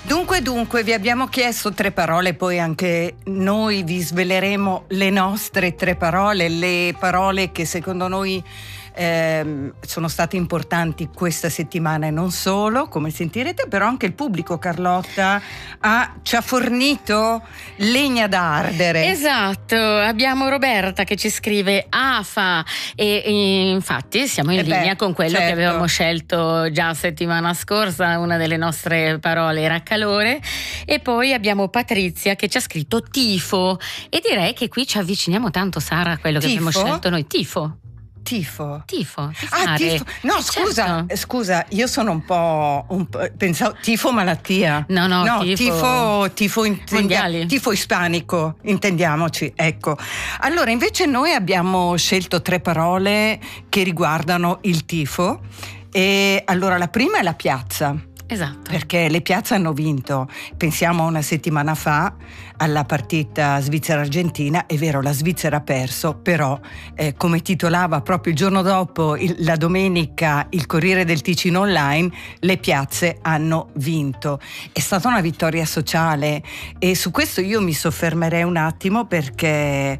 Dunque, vi abbiamo chiesto 3 parole, poi anche noi vi sveleremo le nostre 3 parole, le parole che secondo noi sono state importanti questa settimana e non solo, come sentirete, però anche il pubblico, Carlotta, ci ha fornito legna da ardere. Esatto, abbiamo Roberta che ci scrive AFA e infatti siamo in linea con quello che avevamo scelto già settimana scorsa. Una delle nostre parole era calore. E poi abbiamo Patrizia che ci ha scritto tifo, e direi che qui ci avviciniamo tanto, Sara, a quello che abbiamo scelto noi. Tifo. Tifo. No, scusa, io sono un po' pensavo tifo malattia. No, tifo tifo ispanico, intendiamoci, ecco. Allora, invece noi abbiamo scelto 3 parole che riguardano il tifo. E allora la prima è la piazza. Esatto. Perché le piazze hanno vinto. Pensiamo a una settimana fa alla partita Svizzera-Argentina. È vero, la Svizzera ha perso, però come titolava proprio il giorno dopo, la domenica, il Corriere del Ticino Online, le piazze hanno vinto. È stata una vittoria sociale, e su questo io mi soffermerei un attimo perché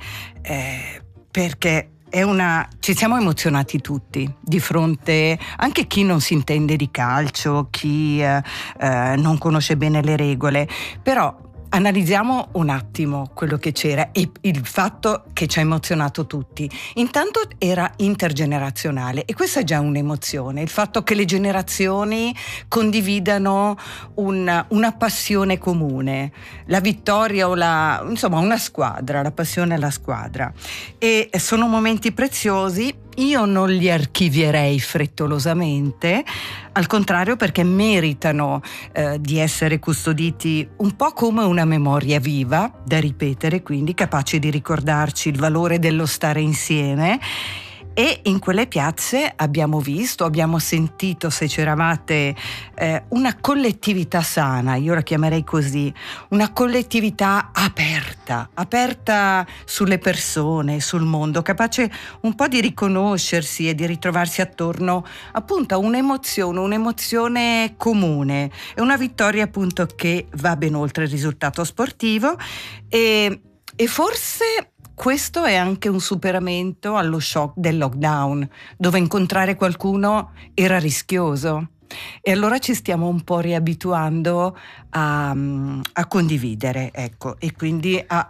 ci siamo emozionati tutti di fronte, anche chi non si intende di calcio, chi non conosce bene le regole, però analizziamo un attimo quello che c'era e il fatto che ci ha emozionato tutti. Intanto era intergenerazionale, e questa è già un'emozione, il fatto che le generazioni condividano una passione comune, la vittoria o una squadra, la passione alla squadra. E sono momenti preziosi. Io non li archivierei frettolosamente, al contrario, perché meritano di essere custoditi un po' come una memoria viva, da ripetere, quindi capace di ricordarci il valore dello stare insieme. E in quelle piazze abbiamo sentito, se c'eravate, una collettività sana, io la chiamerei così, una collettività aperta sulle persone, sul mondo, capace un po' di riconoscersi e di ritrovarsi attorno appunto a un'emozione comune. È una vittoria appunto che va ben oltre il risultato sportivo, e forse questo è anche un superamento allo shock del lockdown, dove incontrare qualcuno era rischioso. E allora ci stiamo un po' riabituando a condividere, ecco, e quindi a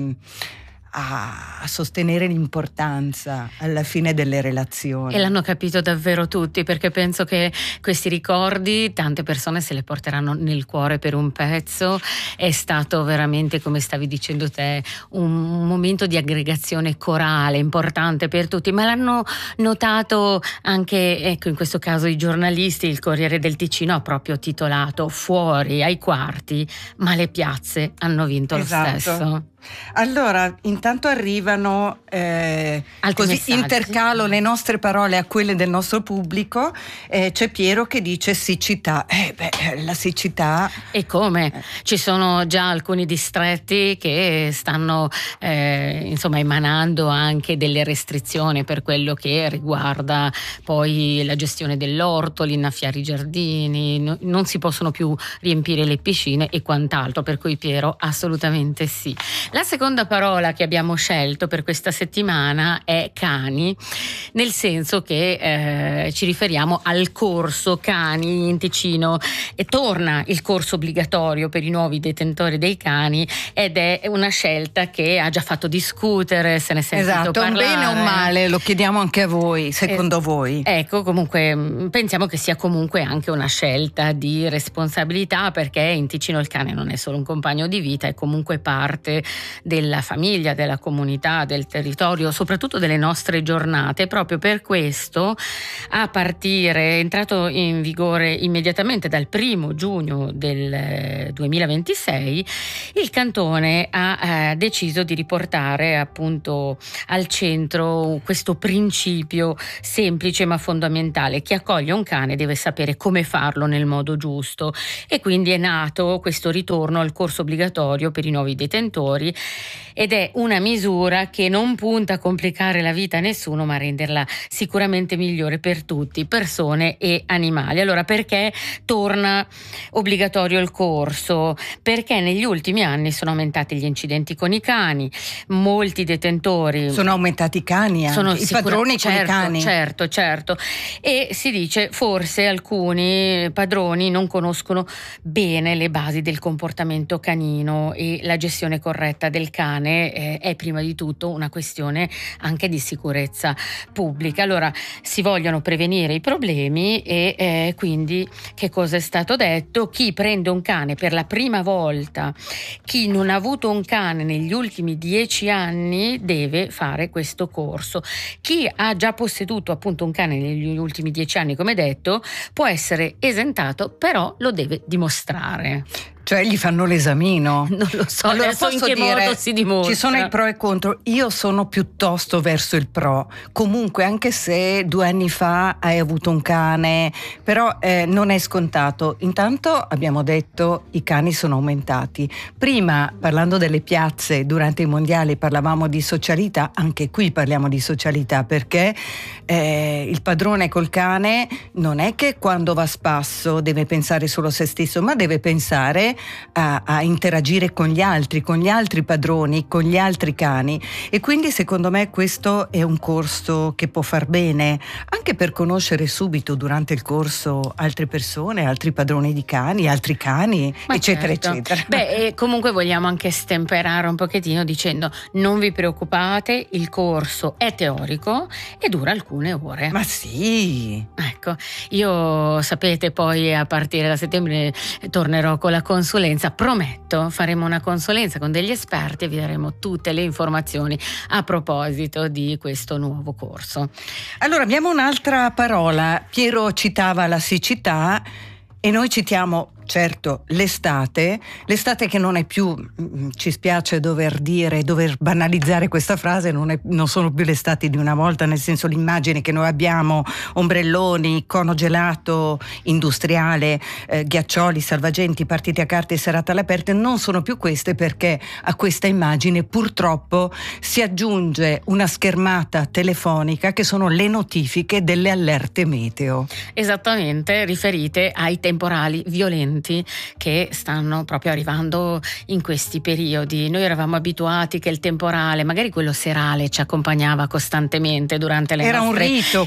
sostenere l'importanza alla fine delle relazioni. E l'hanno capito davvero tutti, perché penso che questi ricordi tante persone se le porteranno nel cuore per un pezzo. È stato veramente, come stavi dicendo te, un momento di aggregazione corale importante per tutti, ma l'hanno notato anche, ecco, in questo caso i giornalisti. Il Corriere del Ticino ha proprio titolato "Fuori ai quarti, ma le piazze hanno vinto lo stesso". Allora, intanto arrivano così messaggi. Intercalo le nostre parole a quelle del nostro pubblico. C'è Piero che dice siccità. La siccità. E come? Ci sono già alcuni distretti che stanno emanando anche delle restrizioni per quello che riguarda poi la gestione dell'orto, l'innaffiare i giardini, non si possono più riempire le piscine e quant'altro, per cui Piero assolutamente sì. La seconda parola che abbiamo scelto per questa settimana è cani, nel senso che ci riferiamo al corso cani in Ticino, e torna il corso obbligatorio per i nuovi detentori dei cani, ed è una scelta che ha già fatto discutere, se ne è sentito parlare. Un bene o un male? Lo chiediamo anche a voi, secondo voi? Ecco, comunque pensiamo che sia comunque anche una scelta di responsabilità, perché in Ticino il cane non è solo un compagno di vita, è comunque parte della famiglia, della comunità, del territorio, soprattutto delle nostre giornate. Proprio per questo, è entrato in vigore immediatamente dal 1 giugno del 2026, il cantone ha deciso di riportare appunto al centro questo principio semplice ma fondamentale: chi accoglie un cane deve sapere come farlo nel modo giusto, e quindi è nato questo ritorno al corso obbligatorio per i nuovi detentori, ed è una misura che non punta a complicare la vita a nessuno, ma a renderla sicuramente migliore per tutti, persone e animali. Allora, perché torna obbligatorio il corso? Perché negli ultimi anni sono aumentati gli incidenti con i cani, molti detentori sono aumentati i cani, i padroni con i cani. Certo, e si dice forse alcuni padroni non conoscono bene le basi del comportamento canino, e la gestione corretta del cane è prima di tutto una questione anche di sicurezza pubblica. Allora, si vogliono prevenire i problemi e quindi che cosa è stato detto? Chi prende un cane per la prima volta, chi non ha avuto un cane negli ultimi 10 anni deve fare questo corso. Chi ha già posseduto appunto un cane negli ultimi 10 anni, come detto, può essere esentato, però lo deve dimostrare. Cioè gli fanno l'esamino? Non lo so, allora, adesso in che modo si dimostra? Ci sono i pro e contro. Io sono piuttosto verso il pro. Comunque, anche se 2 anni fa hai avuto un cane, però non è scontato. Intanto abbiamo detto i cani sono aumentati. Prima, parlando delle piazze, durante i mondiali parlavamo di socialità, anche qui parliamo di socialità, perché il padrone col cane non è che quando va a spasso deve pensare solo a se stesso, ma deve pensare a interagire con gli altri padroni, con gli altri cani, e quindi secondo me questo è un corso che può far bene anche per conoscere subito durante il corso altre persone, altri padroni di cani, altri cani, ma eccetera eccetera. Beh, comunque vogliamo anche stemperare un pochettino dicendo: non vi preoccupate, il corso è teorico e dura alcune ore. Ma sì, ecco, io sapete, poi a partire da settembre tornerò con la consulenza, prometto, faremo una consulenza con degli esperti e vi daremo tutte le informazioni a proposito di questo nuovo corso. Allora, abbiamo un'altra parola. Piero citava la siccità e noi citiamo, certo, l'estate che non è più, ci spiace dover banalizzare questa frase, non sono più le estati di una volta, nel senso, l'immagine che noi abbiamo, ombrelloni, cono gelato industriale, ghiaccioli, salvagenti, partite a carte e serate all'aperto, non sono più queste, perché a questa immagine purtroppo si aggiunge una schermata telefonica che sono le notifiche delle allerte meteo. Esattamente, riferite ai temporali violenti che stanno proprio arrivando in questi periodi. Noi eravamo abituati che il temporale, magari quello serale, ci accompagnava costantemente durante le nostre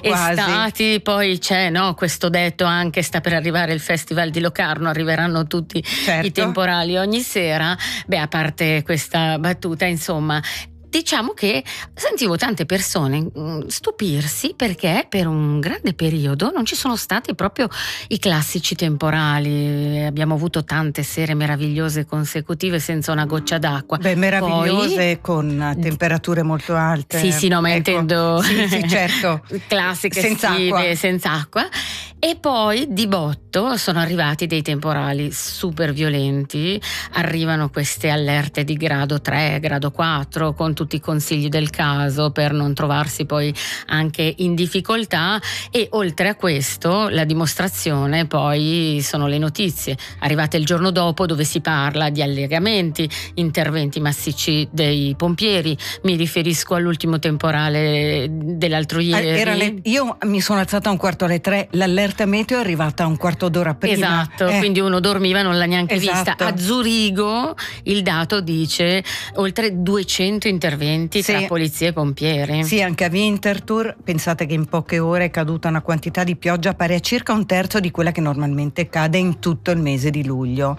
estati. Poi c'è questo detto anche: sta per arrivare il Festival di Locarno, arriveranno tutti i temporali ogni sera. Beh, a parte questa battuta, insomma, diciamo che sentivo tante persone stupirsi perché per un grande periodo non ci sono stati proprio i classici temporali. Abbiamo avuto tante sere meravigliose consecutive senza una goccia d'acqua. Beh, meravigliose, con temperature molto alte. Sì, no, ma intendo sì, certo. classiche estive senza acqua. E poi di botto sono arrivati dei temporali super violenti, arrivano queste allerte di grado 3, grado 4, con tutti i consigli del caso per non trovarsi poi anche in difficoltà. E oltre a questo, la dimostrazione poi sono le notizie arrivate il giorno dopo, dove si parla di allegamenti, interventi massicci dei pompieri. Mi riferisco all'ultimo temporale dell'altro ieri. Io mi sono alzata a 2:45, l'allerta meteo è arrivata un quarto d'ora prima. Esatto, quindi uno dormiva, non l'ha neanche vista. A Zurigo il dato dice oltre 200 interventi tra polizia e pompieri. Sì, anche a Winterthur, pensate che in poche ore è caduta una quantità di pioggia pari a circa 1/3 di quella che normalmente cade in tutto il mese di luglio.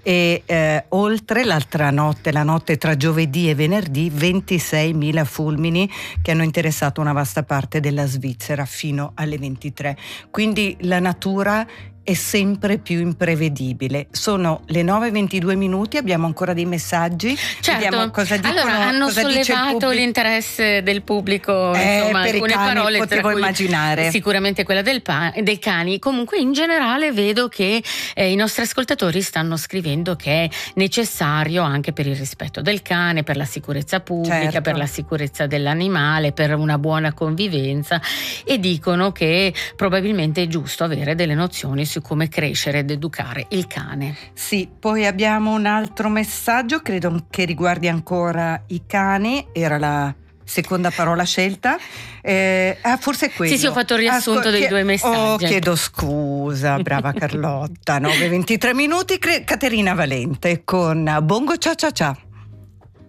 E oltre l'altra notte, la notte tra giovedì e venerdì, 26.000 fulmini che hanno interessato una vasta parte della Svizzera fino alle 23. Quindi la natura è sempre più imprevedibile. Sono le 9:22, abbiamo ancora dei messaggi. Certo. Vediamo cosa dicono. Allora, hanno sollevato l'interesse del pubblico, insomma, per alcune i cani, parole, potevo immaginare. Sicuramente quella dei cani. Comunque in generale vedo che i nostri ascoltatori stanno scrivendo che è necessario, anche per il rispetto del cane, per la sicurezza pubblica, per la sicurezza dell'animale, per una buona convivenza, e dicono che probabilmente è giusto avere delle nozioni su come crescere ed educare il cane. Sì, poi abbiamo un altro messaggio, credo che riguardi ancora i cani, era la seconda parola scelta. Forse è quello. Sì, ho fatto il riassunto dei due messaggi. Chiedo scusa, brava Carlotta. 9:23 minuti, Caterina Valente con Bongo Cia Cia Cia.